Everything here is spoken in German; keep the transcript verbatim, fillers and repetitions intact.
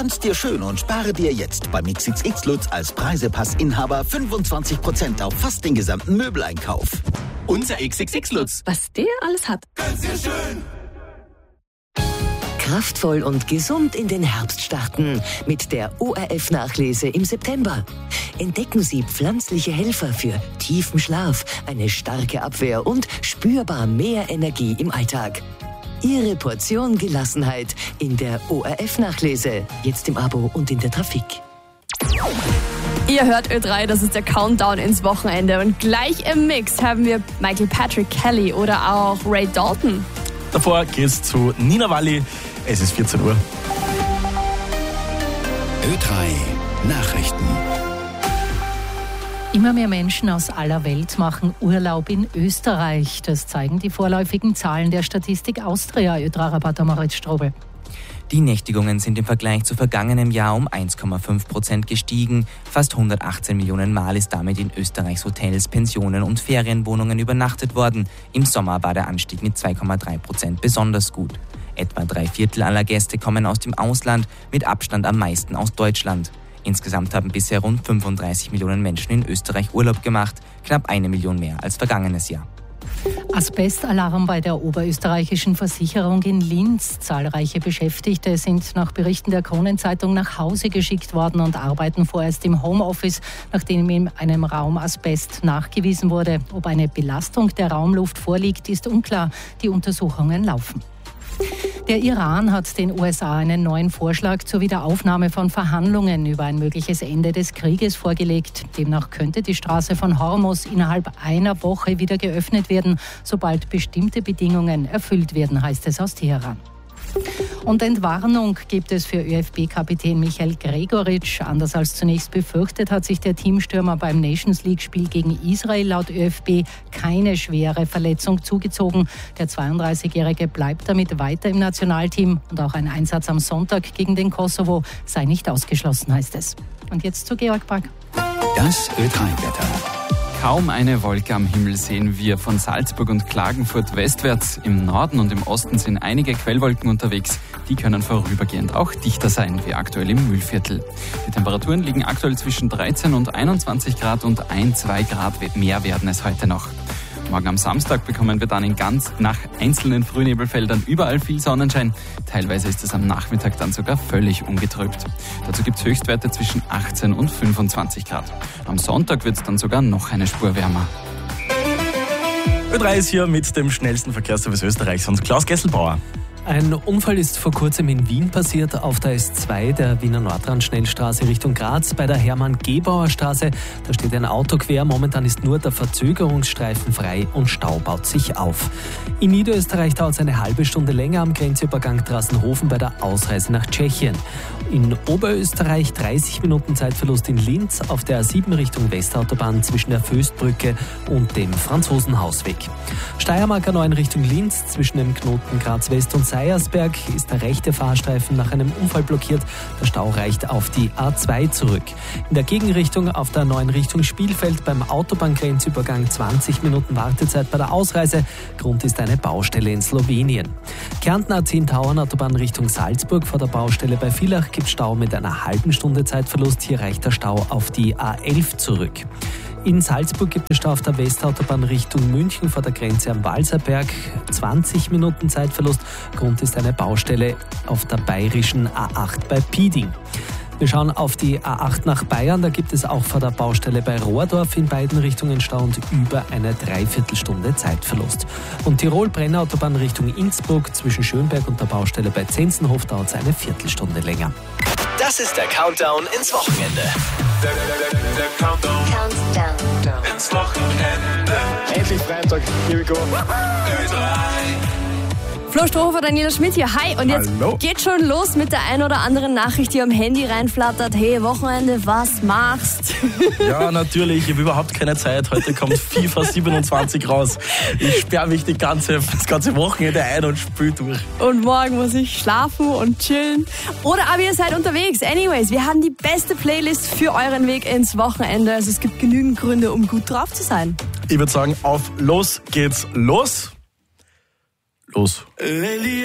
Pflanz dir schön und spare dir jetzt beim X X X Lutz als Preisepassinhaber fünfundzwanzig Prozent auf fast den gesamten Möbeleinkauf. Unser X X X Lutz. Was der alles hat. Pflanz dir schön. Kraftvoll und gesund in den Herbst starten mit der O R F-Nachlese im September. Entdecken Sie pflanzliche Helfer für tiefen Schlaf, eine starke Abwehr und spürbar mehr Energie im Alltag. Ihre Portion Gelassenheit in der O R F-Nachlese. Jetzt im Abo und in der Trafik. Ihr hört Ö drei, das ist der Countdown ins Wochenende. Und gleich im Mix haben wir Michael Patrick Kelly oder auch Ray Dalton. Davor geht's zu Nina Walli. Es ist vierzehn Uhr. Ö drei Nachrichten. Immer mehr Menschen aus aller Welt machen Urlaub in Österreich. Das zeigen die vorläufigen Zahlen der Statistik Austria. Ö drei Reporter Moritz Strobel. Die Nächtigungen sind im Vergleich zu vergangenem Jahr um eins Komma fünf Prozent gestiegen. Fast hundertachtzehn Millionen Mal ist damit in Österreichs Hotels, Pensionen und Ferienwohnungen übernachtet worden. Im Sommer war der Anstieg mit zwei Komma drei Prozent besonders gut. Etwa drei Viertel aller Gäste kommen aus dem Ausland, mit Abstand am meisten aus Deutschland. Insgesamt haben bisher rund fünfunddreißig Millionen Menschen in Österreich Urlaub gemacht, knapp eine Million mehr als vergangenes Jahr. Asbestalarm bei der oberösterreichischen Versicherung in Linz. Zahlreiche Beschäftigte sind nach Berichten der Kronenzeitung nach Hause geschickt worden und arbeiten vorerst im Homeoffice, nachdem in einem Raum Asbest nachgewiesen wurde. Ob eine Belastung der Raumluft vorliegt, ist unklar. Die Untersuchungen laufen. Der Iran hat den U S A einen neuen Vorschlag zur Wiederaufnahme von Verhandlungen über ein mögliches Ende des Krieges vorgelegt. Demnach könnte die Straße von Hormuz innerhalb einer Woche wieder geöffnet werden, sobald bestimmte Bedingungen erfüllt werden, heißt es aus Teheran. Und Entwarnung gibt es für ÖFB-Kapitän Michael Gregoritsch. Anders als zunächst befürchtet, hat sich der Teamstürmer beim Nations-League-Spiel gegen Israel laut ÖFB keine schwere Verletzung zugezogen. Der zweiunddreißigjährige bleibt damit weiter im Nationalteam und auch ein Einsatz am Sonntag gegen den Kosovo sei nicht ausgeschlossen, heißt es. Und jetzt zu Georg Brack. Das Ö drei-Wetter. Kaum eine Wolke am Himmel sehen wir von Salzburg und Klagenfurt westwärts. Im Norden und im Osten sind einige Quellwolken unterwegs. Die können vorübergehend auch dichter sein, wie aktuell im Mühlviertel. Die Temperaturen liegen aktuell zwischen dreizehn und einundzwanzig Grad und ein bis zwei Grad mehr werden es heute noch. Morgen am Samstag bekommen wir dann in ganz nach einzelnen Frühnebelfeldern überall viel Sonnenschein. Teilweise ist es am Nachmittag dann sogar völlig ungetrübt. Dazu gibt es Höchstwerte zwischen achtzehn und fünfundzwanzig Grad. Am Sonntag wird es dann sogar noch eine Spur wärmer. Ö drei ist hier mit dem schnellsten Verkehrsservice Österreichs und Klaus Gesselbauer. Ein Unfall ist vor kurzem in Wien passiert, auf der S zwei der Wiener Nordrand-Schnellstraße Richtung Graz. Bei der Hermann-Gebauer-Straße, da steht ein Auto quer. Momentan ist nur der Verzögerungsstreifen frei und Stau baut sich auf. In Niederösterreich dauert es eine halbe Stunde länger am Grenzübergang Trassenhofen bei der Ausreise nach Tschechien. In Oberösterreich dreißig Minuten Zeitverlust in Linz auf der A sieben Richtung Westautobahn zwischen der Föstbrücke und dem Franzosenhausweg. Steiermark neun Richtung Linz zwischen dem Knoten Graz West und Seiersberg ist der rechte Fahrstreifen nach einem Unfall blockiert. Der Stau reicht auf die A zwei zurück. In der Gegenrichtung auf der neuen Richtung Spielfeld beim Autobahngrenzübergang zwanzig Minuten Wartezeit bei der Ausreise. Grund ist eine Baustelle in Slowenien. Kärnten A zehn Tauernautobahn Richtung Salzburg vor der Baustelle bei Villach gibt Stau mit einer halben Stunde Zeitverlust. Hier reicht der Stau auf die A elf zurück. In Salzburg gibt es Stau auf der Westautobahn Richtung München vor der Grenze am Walserberg. zwanzig Minuten Zeitverlust. Grund ist eine Baustelle auf der bayerischen A acht bei Pieding. Wir schauen auf die A acht nach Bayern. Da gibt es auch vor der Baustelle bei Rohrdorf in beiden Richtungen Stau und über eine Dreiviertelstunde Zeitverlust. Und Tirol-Brenner-Autobahn Richtung Innsbruck zwischen Schönberg und der Baustelle bei Zenzenhof dauert es eine Viertelstunde länger. Das ist der Countdown ins Wochenende. Der, der, der, der Countdown. Countdown ins Wochenende. Endlich Freitag, here we go. Ö drei. Flo Strohhofer, Daniela Schmidt hier. Hi, und jetzt Hallo. geht schon los mit der ein oder anderen Nachricht, die am Handy reinflattert. Hey, Wochenende, was machst? Ja, natürlich, ich habe überhaupt keine Zeit. Heute kommt FIFA siebenundzwanzig raus. Ich sperre mich die ganze, das ganze Wochenende ein und spüle durch. Und morgen muss ich schlafen und chillen. Oder aber ihr seid unterwegs. Anyways, wir haben die beste Playlist für euren Weg ins Wochenende. Also es gibt genügend Gründe, um gut drauf zu sein. Ich würde sagen, auf los geht's los. Los.